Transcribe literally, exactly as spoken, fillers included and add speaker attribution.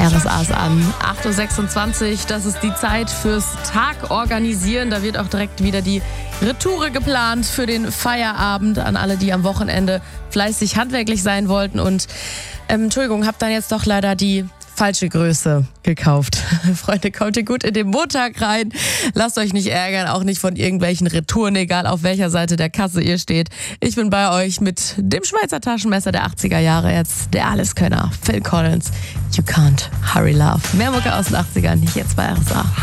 Speaker 1: R S A ist an. acht Uhr sechsundzwanzig, das ist die Zeit fürs Tag organisieren. Da wird auch direkt wieder die Retoure geplant für den Feierabend an alle, die am Wochenende fleißig handwerklich sein wollten. Und ähm, Entschuldigung, hab dann jetzt doch leider die falsche Größe gekauft. Freunde, kommt ihr gut in den Montag rein. Lasst euch nicht ärgern, auch nicht von irgendwelchen Retouren, egal auf welcher Seite der Kasse ihr steht. Ich bin bei euch mit dem Schweizer Taschenmesser der achtziger Jahre jetzt, der Alleskönner, Phil Collins. You can't hurry love. Mehr Mucke aus den achtzigern, jetzt bei R S A.